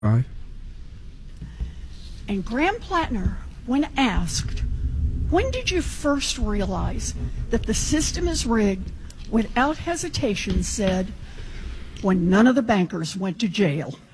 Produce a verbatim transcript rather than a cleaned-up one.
Five. And Graham Plattner, when asked, when did you first realize that the system is rigged, without hesitation said, when none of the bankers went to jail.